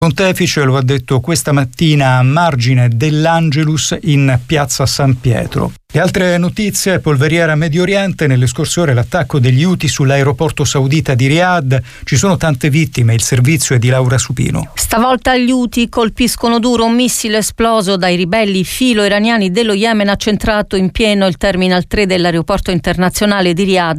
Pontefice lo ha detto questa mattina a margine dell'Angelus in piazza San Pietro. Le altre notizie: polveriera Medio Oriente, nelle scorse ore l'attacco degli Houthi sull'aeroporto saudita di Riyadh, ci sono tante vittime, il servizio è di Laura Supino. Stavolta gli Houthi colpiscono duro. Un missile esploso dai ribelli filo-iraniani dello Yemen ha centrato in pieno il Terminal 3 dell'aeroporto internazionale di Riyadh.